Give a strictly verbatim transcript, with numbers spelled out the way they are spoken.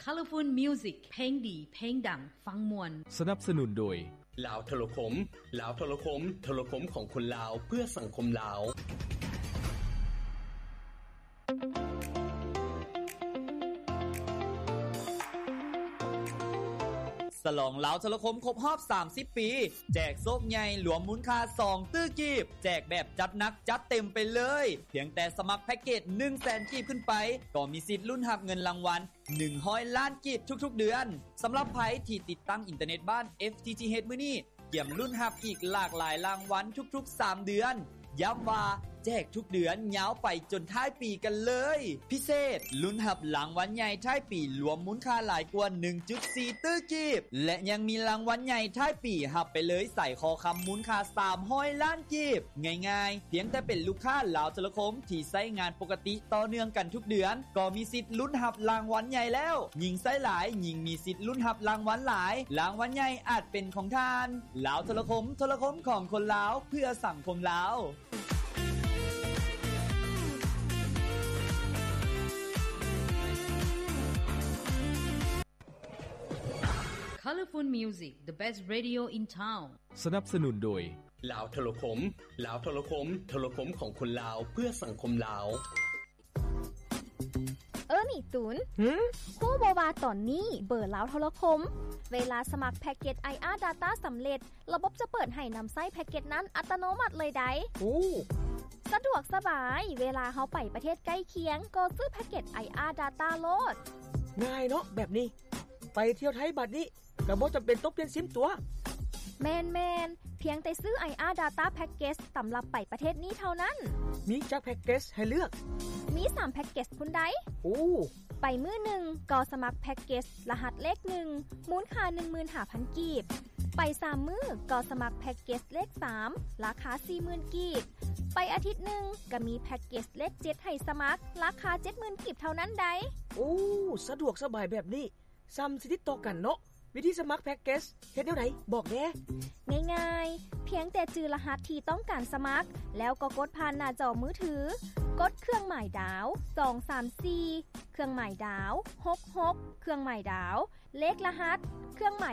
Colorful Music เพลงดีเพลงดังฟังมวนสนับสนุนโดยลาวโทรคมลาวโทรคมโทรคมของคนลาวเพื่อสังคมลาวฉลองลาวโทรคมครบรอบสามสิบปีแจกโซกใหญ่หลวมมูลค่าสองตื้อกีบแจกแบบจัดหนักจัดเต็มไปเลยเพียงแต่สมัครแพ็กเกจ หนึ่งแสน กีบขึ้นไปก็มีสิทธิ์ลุ้นรับเงินรางวัลหนึ่งร้อยล้านกีบทุกๆเดือนสำหรับไผที่ติดตั้งอินเทอร์เน็ตบ้าน เอฟ ที ที เอช มื้อนี้เกี่ยมลุ้นรับอีกหลากหลายรางวัลทุกๆสามเดือนย้ำว่าแจกทุกเดือนยาวไปจนท้ายปีกันเลยพิเศษลุ้นรับรางวัลใหญ่ท้ายปีรวมมูลค่าหลายกว่า หนึ่งจุดสี่ ตื้อกีบและยังมีรางวัลใหญ่ท้ายปีรับไปเลยใส่คอคำมูลค่าสามร้อยล้านกีบง่ายๆเพียงแต่เป็นลูกค้าลาวโทรคมที่ใช้งานปกติต่อเนื่องกันทุกเดือนก็มีสิทธิ์ลุ้นรับรางวัลใหญ่แล้วยิ่งใช้หลายยิ่งมีสิทธิ์ลุ้นรับรางวัลหลายรางวัลใหญ่อาจเป็นของท่านลาวโทรคมโทรคมของคนลาวเพื่อสังคมลาว Colorful Music the best radio in town สนับสนุนโดยลาวโทรคมลาวโทรคมโทรคมของคนลาวเพื่อสังคมลาวเออนี่ตูนหืมฮู้บ่ว่าตอนนี้เบอร์ลาวโทรคมเวลาสมัครแพ็กเกจ ไอ อาร์ Data สำเร็จระบบจะเปิดให้นำใช้แพ็กเกจนั้นอัตโนมัติเลยได้โอ้สะดวกสบายเวลาเฮาไปประเทศใกล้เคียงก็ซื้อแพ็กเกจ ไอ อาร์ Data โลดง่ายเนาะแบบนี้ไปเที่ยวไทยบัดนี้ก็บ่จำเป็นต้องเปลี่ยนซิมตัวแม่นๆเพียงแต่ซื้อ ไอ อาร์ Data Package สำหรับไปประเทศนี้เท่านั้นมีจักแพ็กเกจให้เลือกมีสามแพ็กเกจพุ่นใดโอ้ไปมื้อหนึ่งก็สมัครแพ็กเกจรหัสเลขหนึ่งมูลค่า หนึ่งหมื่นห้าพัน กีบไปสามมื้อก็สมัครแพ็กเกจเลขสามราคา สี่หมื่น กีบไปอาทิตย์หนึ่งก็มีแพ็กเกจเลขเจ็ดให้สมัครราคา เจ็ดหมื่น กีบเท่านั้นได้โอ้สะดวกสบายแบบนี้ซ้ำสิติดต่อกันเนาะวิธีสมัครแพ็กเกจเฮ็ดแนวใดบอกแหน่ง่ายๆเพียงแต่จื่อรหัสที่ต้องการสมัครแล้วก็กดผ่านหน้าจอมือถือกดเครื่องหมายดาวสอง สาม สี่เครื่องหมายดาวหก หกเครื่องหมายดาวเลขรหัสเครื่องหมาย